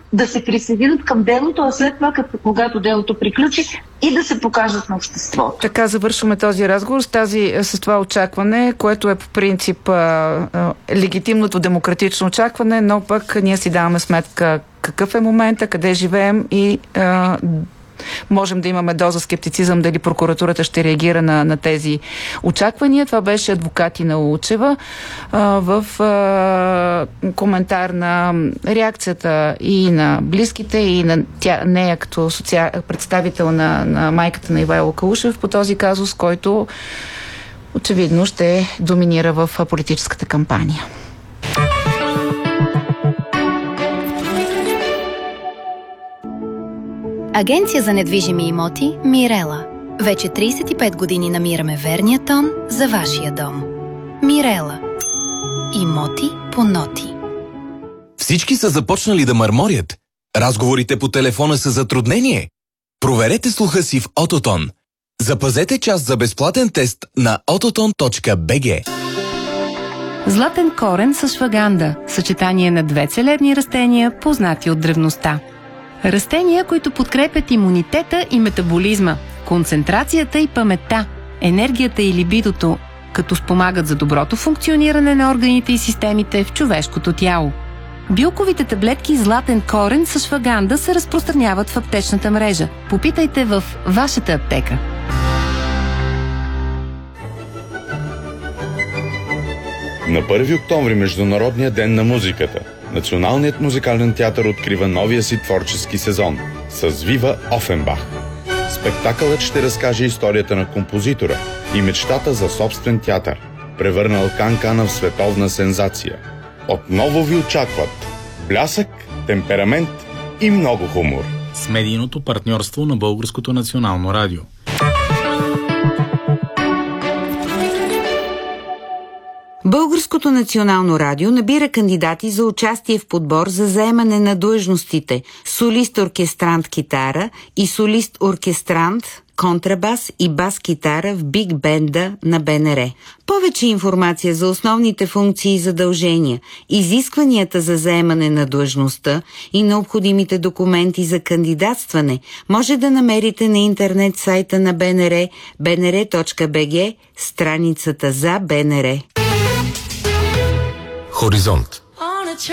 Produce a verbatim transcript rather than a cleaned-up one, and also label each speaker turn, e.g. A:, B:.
A: да се присъединят към делото, а след това, като, когато делото приключи, и да се покажат на обществото.
B: Така завършваме този разговор с, тази, с това очакване, което е по принцип а, а, легитимното демократично очакване, но пък ние си даваме сметка какъв е момента, къде живеем и а, можем да имаме доза скептицизъм дали прокуратурата ще реагира на, на тези очаквания. Това беше Адвокатина Лучева а, в а, коментар на реакцията и на близките, и на тя, нея като социал, представител на, на майката на Ивайло Калушев по този казус, който очевидно ще доминира в политическата кампания.
C: Агенция за недвижими имоти Мирела. Вече трийсет и пет години намираме верния тон за вашия дом. Мирела. Имоти по ноти.
D: Всички са започнали да мърморят. Разговорите по телефона са затруднение. Проверете слуха си в Ототон. Запазете час за безплатен тест на ототон точка би джи.
E: Златен корен с шваганда. Съчетание на две целебни растения, познати от древността. Растения, които подкрепят имунитета и метаболизма, концентрацията и паметта, енергията и либидото, като спомагат за доброто функциониране на органите и системите в човешкото тяло. Билковите таблетки Златен корен с шваганда се разпространяват в аптечната мрежа. Попитайте в вашата аптека.
F: На първи октомври, Международния ден на музиката, Националният музикален театър открива новия си творчески сезон с Вива Офенбах. Спектакълът ще разкаже историята на композитора и мечтата за собствен театър, превърнал Кан-Кана в световна сензация. Отново ви очакват блясък, темперамент и много хумор.
G: С медийното партньорство на Българското национално радио.
H: Българското национално радио набира кандидати за участие в подбор за заемане на длъжностите солист-оркестрант китара и солист-оркестрант контрабас и бас-китара в биг бенда на БНР. Повече информация за основните функции и задължения, изискванията за заемане на длъжността и необходимите документи за кандидатстване може да намерите на интернет сайта на БНР би ен ер точка би джи, страницата за БНР.
D: Хоризонт.